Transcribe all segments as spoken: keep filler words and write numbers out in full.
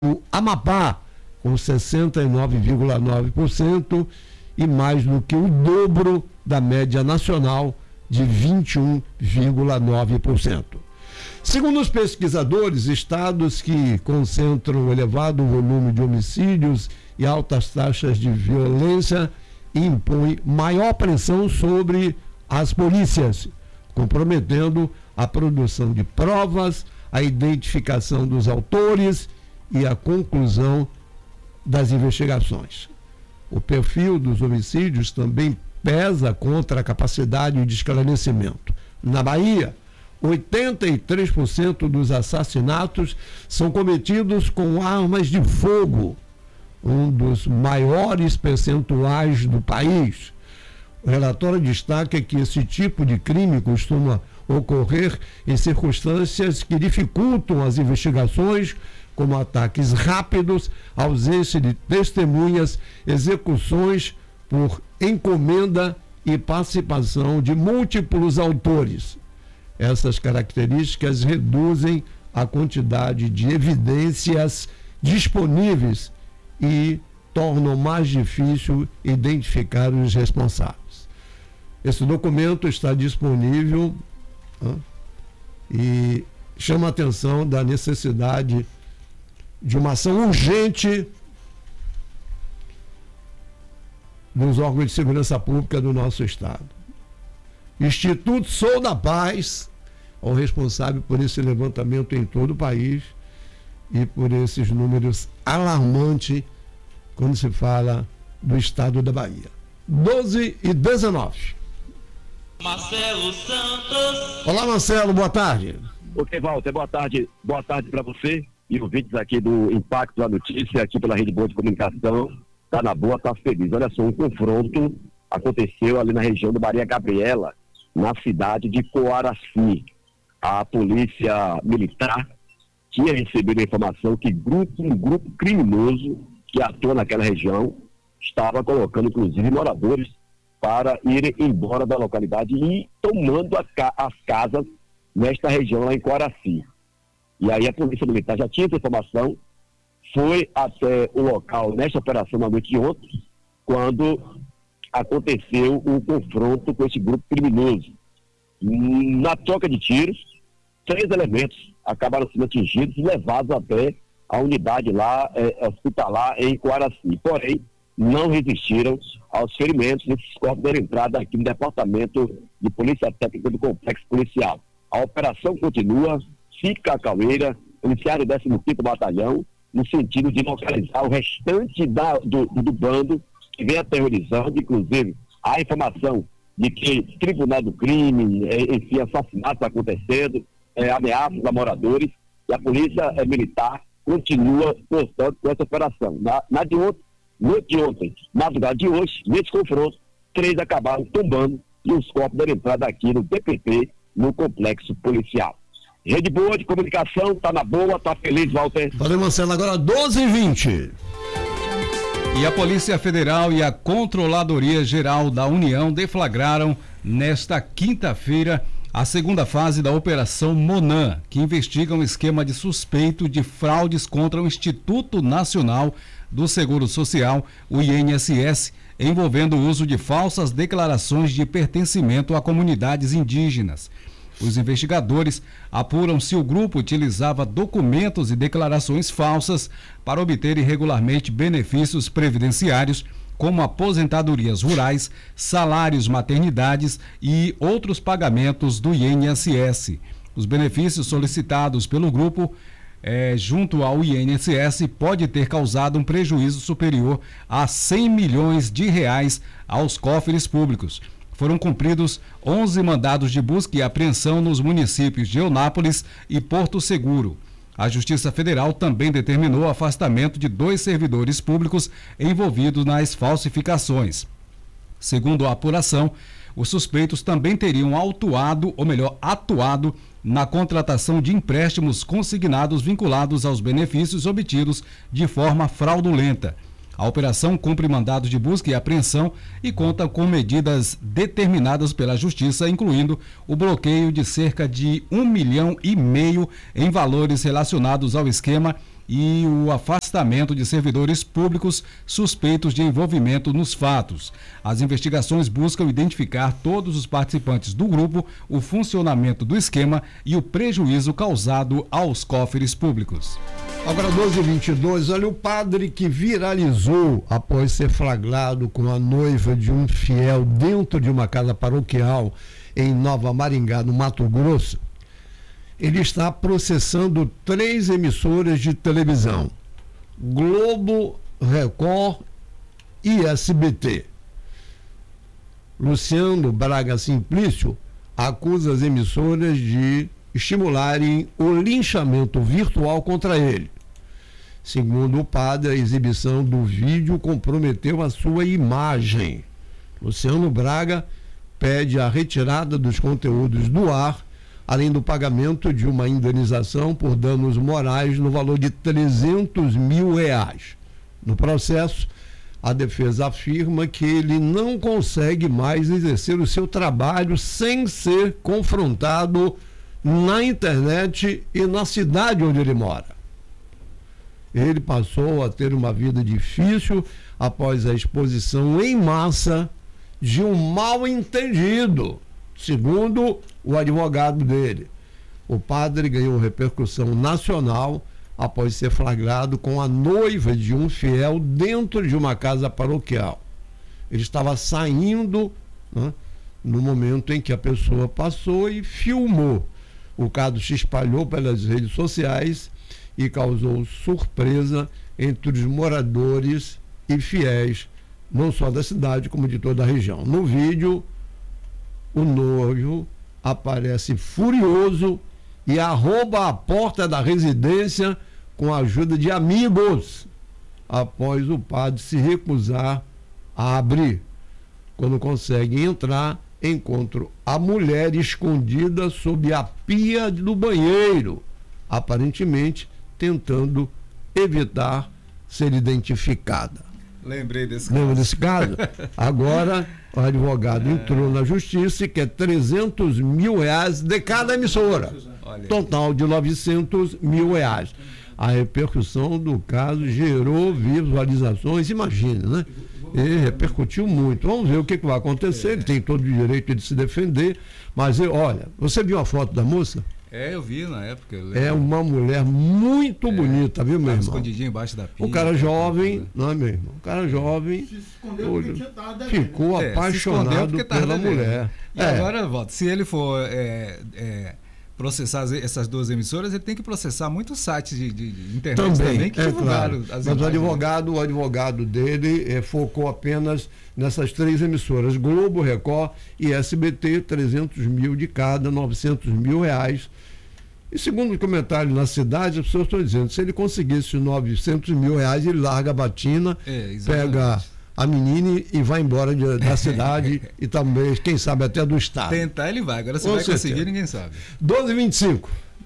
o Amapá, com sessenta e nove vírgula nove por cento e mais do que o dobro da média nacional de vinte e um vírgula nove por cento. Segundo os pesquisadores, estados que concentram elevado volume de homicídios e altas taxas de violência impõem maior pressão sobre as polícias, comprometendo a produção de provas, a identificação dos autores e a conclusão das investigações. O perfil dos homicídios também pesa contra a capacidade de esclarecimento. Na Bahia, oitenta e três por cento dos assassinatos são cometidos com armas de fogo, um dos maiores percentuais do país. O relatório destaca que esse tipo de crime costuma ocorrer em circunstâncias que dificultam as investigações, como ataques rápidos, ausência de testemunhas, execuções por encomenda e participação de múltiplos autores. Essas características reduzem a quantidade de evidências disponíveis e tornam mais difícil identificar os responsáveis. Esse documento está disponível hein, e chama a atenção da necessidade de uma ação urgente dos órgãos de segurança pública do nosso estado. Instituto Sou da Paz é o responsável por esse levantamento em todo o país e por esses números alarmantes quando se fala do estado da Bahia. doze e dezenove. Marcelo Santos. Olá, Marcelo, boa tarde. Ok, Walter, boa tarde. Boa tarde para você e ouvintes aqui do Impacto da Notícia, aqui pela Rede Boa de Comunicação. Tá na boa, tá feliz. Olha só, um confronto aconteceu ali na região do Maria Gabriela, na cidade de Coaraci. A polícia militar tinha recebido a informação que grupo, um grupo criminoso que atua naquela região estava colocando, inclusive, moradores para irem embora da localidade e tomando a ca- as casas nesta região lá em Coaraci. E aí a polícia militar já tinha essa informação, foi até o local nesta operação na noite de ontem, quando aconteceu o confronto com esse grupo criminoso. Na troca de tiros, três elementos acabaram sendo atingidos e levados até a unidade lá, é, hospitalar em Coaraci. Porém, não resistiram aos ferimentos e esses corpos deram entrada aqui no Departamento de Polícia Técnica do Complexo Policial. A operação continua, fica a Caueira, policiário do décimo quinto Batalhão, no sentido de localizar o restante da, do, do bando que vem aterrorizando, inclusive a informação de que Tribunal do Crime, enfim, assassinatos acontecendo, é, ameaças a moradores, e a polícia é, militar continua constante com essa operação. Na, na de ontem, noite de ontem, madrugada de hoje, nesse confronto, três acabaram tombando e os corpos deram entrada aqui no D P P, no Complexo Policial. Rede Boa de Comunicação, tá na boa, tá feliz, Walter. Valeu, Marcelo. Agora doze e vinte. E a Polícia Federal e a Controladoria Geral da União deflagraram nesta quinta-feira a segunda fase da Operação Monan, que investiga um esquema de suspeito de fraudes contra o Instituto Nacional do Seguro Social, o I N S S, envolvendo o uso de falsas declarações de pertencimento a comunidades indígenas. Os investigadores apuram se o grupo utilizava documentos e declarações falsas para obter irregularmente benefícios previdenciários, como aposentadorias rurais, salários, maternidades e outros pagamentos do I N S S. Os benefícios solicitados pelo grupo eh, junto ao I N S S pode ter causado um prejuízo superior a cem milhões de reais aos cofres públicos. Foram cumpridos onze mandados de busca e apreensão nos municípios de Eunápolis e Porto Seguro. A Justiça Federal também determinou o afastamento de dois servidores públicos envolvidos nas falsificações. Segundo a apuração, os suspeitos também teriam autuado, ou melhor, atuado na contratação de empréstimos consignados vinculados aos benefícios obtidos de forma fraudulenta. A operação cumpre mandados de busca e apreensão e conta com medidas determinadas pela Justiça, incluindo o bloqueio de cerca de um milhão e meio em valores relacionados ao esquema e o afastamento de servidores públicos suspeitos de envolvimento nos fatos. As investigações buscam identificar todos os participantes do grupo, o funcionamento do esquema e o prejuízo causado aos cofres públicos. Agora, doze e vinte e dois, olha, o padre que viralizou após ser flagrado com a noiva de um fiel dentro de uma casa paroquial em Nova Maringá, no Mato Grosso, ele está processando três emissoras de televisão: Globo, Record e S B T. Luciano Braga Simplício acusa as emissoras de estimularem o linchamento virtual contra ele. Segundo o padre, a exibição do vídeo comprometeu a sua imagem. Luciano Braga pede a retirada dos conteúdos do ar, além do pagamento de uma indenização por danos morais no valor de trezentos mil reais. No processo, a defesa afirma que ele não consegue mais exercer o seu trabalho sem ser confrontado na internet e na cidade onde ele mora. Ele passou a ter uma vida difícil após a exposição em massa de um mal-entendido, segundo o advogado dele. O padre ganhou repercussão nacional após ser flagrado com a noiva de um fiel dentro de uma casa paroquial. Ele estava saindo, né, no momento em que a pessoa passou e filmou. O caso se espalhou pelas redes sociais e causou surpresa entre os moradores e fiéis, não só da cidade, como de toda a região. No vídeo, o noivo aparece furioso e arromba a porta da residência com a ajuda de amigos, após o padre se recusar a abrir. Quando consegue entrar, encontra a mulher escondida sob a pia do banheiro, aparentemente tentando evitar ser identificada. Lembrei desse Lembra caso. desse caso? Agora, o advogado é. entrou na justiça e quer trezentos mil reais de cada emissora. Olha. Total de novecentos mil reais. A repercussão do caso gerou visualizações, imagina, né? E repercutiu muito. Vamos ver o que, que vai acontecer. É. Ele tem todo o direito de se defender. Mas, olha, você viu a foto da moça? É, eu vi na época. Eu é uma mulher muito é, bonita, viu, meu irmão? Escondidinha embaixo da pia. O cara jovem, não é mesmo? O cara jovem hoje, ficou é, apaixonado pela mulher. E é. agora, Walter, se ele for é, é, processar essas duas emissoras, ele tem que processar muitos sites de, de, de internet também, também que é, divulgaram claro. as Mas o advogado, o advogado dele é, focou apenas nessas três emissoras: Globo, Record e S B T, trezentos mil de cada, novecentos mil reais. E segundo o comentário na cidade, as pessoas estão dizendo, se ele conseguisse novecentos mil reais, ele larga a batina, é, pega a menina e vai embora de, da cidade e também, quem sabe, até do estado. Tentar ele vai, agora se vai certeza. conseguir, ninguém sabe. doze e vinte e cinco.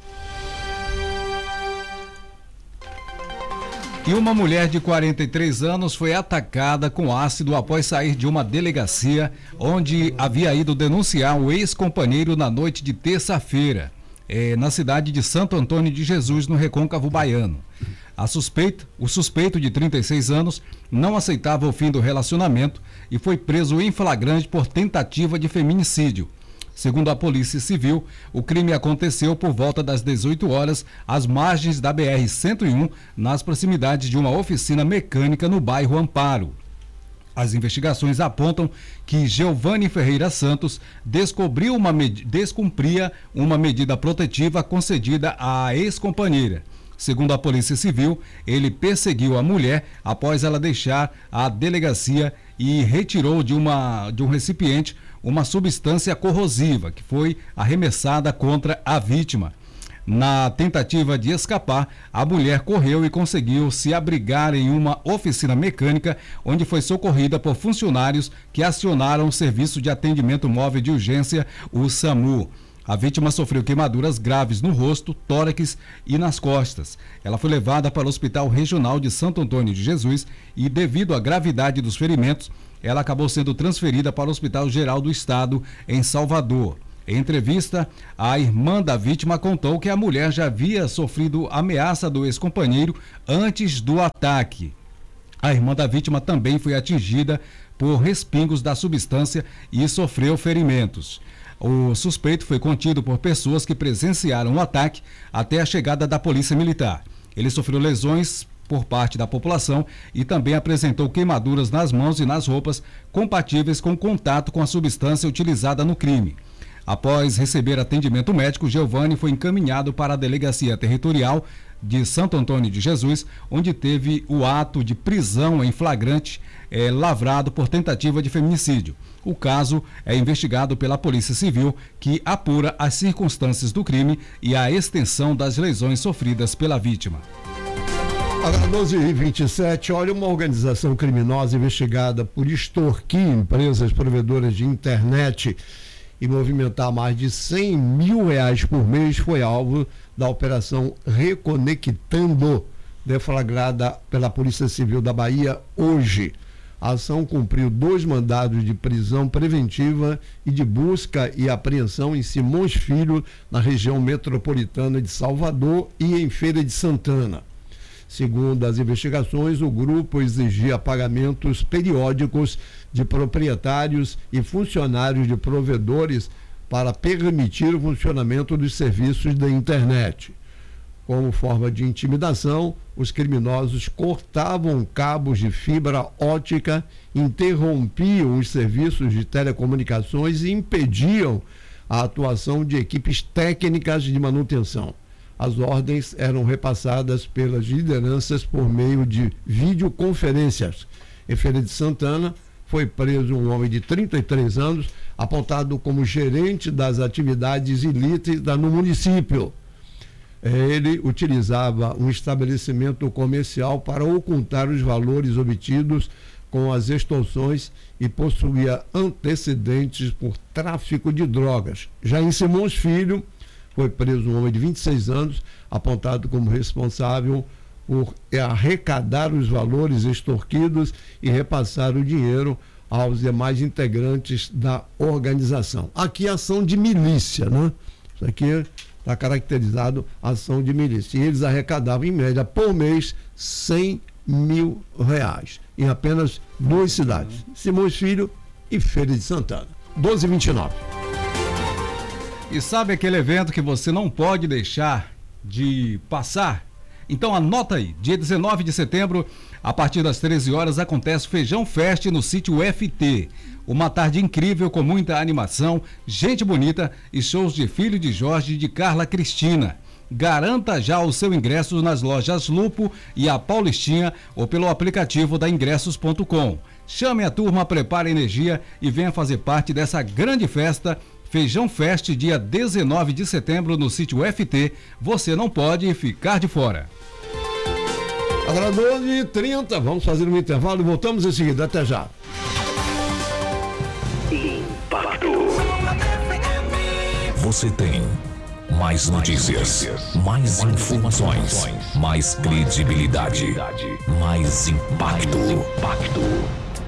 E uma mulher de quarenta e três anos foi atacada com ácido após sair de uma delegacia onde havia ido denunciar o ex-companheiro na noite de terça-feira. É, na cidade de Santo Antônio de Jesus, no Recôncavo Baiano. A suspeita, o suspeito de trinta e seis anos não aceitava o fim do relacionamento e foi preso em flagrante por tentativa de feminicídio. Segundo a Polícia Civil, o crime aconteceu por volta das dezoito horas às margens da B R cento e um, nas proximidades de uma oficina mecânica no bairro Amparo. As investigações apontam que Giovanni Ferreira Santos descobriu uma med- descumpria uma medida protetiva concedida à ex-companheira. Segundo a Polícia Civil, ele perseguiu a mulher após ela deixar a delegacia e retirou de, uma, de um recipiente uma substância corrosiva que foi arremessada contra a vítima. Na tentativa de escapar, a mulher correu e conseguiu se abrigar em uma oficina mecânica, onde foi socorrida por funcionários que acionaram o Serviço de Atendimento Móvel de Urgência, o SAMU. A vítima sofreu queimaduras graves no rosto, tórax e nas costas. Ela foi levada para o Hospital Regional de Santo Antônio de Jesus e, devido à gravidade dos ferimentos, ela acabou sendo transferida para o Hospital Geral do Estado, em Salvador. Em entrevista, a irmã da vítima contou que a mulher já havia sofrido ameaça do ex-companheiro antes do ataque. A irmã da vítima também foi atingida por respingos da substância e sofreu ferimentos. O suspeito foi contido por pessoas que presenciaram o ataque até a chegada da Polícia Militar. Ele sofreu lesões por parte da população e também apresentou queimaduras nas mãos e nas roupas compatíveis com contato com a substância utilizada no crime. Após receber atendimento médico, Geovani foi encaminhado para a Delegacia Territorial de Santo Antônio de Jesus, onde teve o ato de prisão em flagrante eh, lavrado por tentativa de feminicídio. O caso é investigado pela Polícia Civil, que apura as circunstâncias do crime e a extensão das lesões sofridas pela vítima. Agora, doze e vinte e sete, olha, uma organização criminosa investigada por extorquir empresas provedoras de internet e movimentar mais de cem mil reais por mês foi alvo da Operação Reconectando, deflagrada pela Polícia Civil da Bahia hoje. A ação cumpriu dois mandados de prisão preventiva e de busca e apreensão em Simões Filho, na região metropolitana de Salvador, e em Feira de Santana. Segundo as investigações, o grupo exigia pagamentos periódicos de proprietários e funcionários de provedores para permitir o funcionamento dos serviços da internet. Como forma de intimidação, os criminosos cortavam cabos de fibra ótica, interrompiam os serviços de telecomunicações e impediam a atuação de equipes técnicas de manutenção. As ordens eram repassadas pelas lideranças por meio de videoconferências. Em Feira de Santana, foi preso um homem de trinta e três anos, apontado como gerente das atividades ilícitas no município. Ele utilizava um estabelecimento comercial para ocultar os valores obtidos com as extorsões e possuía antecedentes por tráfico de drogas. Já em Simões Filho, foi preso um homem de vinte e seis anos, apontado como responsável por arrecadar os valores extorquidos e repassar o dinheiro aos demais integrantes da organização. Aqui ação de milícia, né? Isso aqui está caracterizado ação de milícia. E eles arrecadavam, em média, por mês, cem mil reais, em apenas duas cidades, Simões Filho e Feira de Santana. doze e vinte e nove. E sabe aquele evento que você não pode deixar de passar? Então anota aí, dia dezenove de setembro, a partir das treze horas, acontece o Feijão Fest no sítio F T. Uma tarde incrível com muita animação, gente bonita e shows de Filho de Jorge e de Carla Cristina. Garanta já o seu ingresso nas lojas Lupo e a Paulistinha ou pelo aplicativo da ingressos ponto com. Chame a turma, prepare energia e venha fazer parte dessa grande festa. Feijão Fest, dia dezenove de setembro, no sítio F T. Você não pode ficar de fora. Agora doze e trinta, vamos fazer um intervalo e voltamos em seguida. Até já. Impacto. Você tem mais notícias, mais informações, mais credibilidade, mais impacto.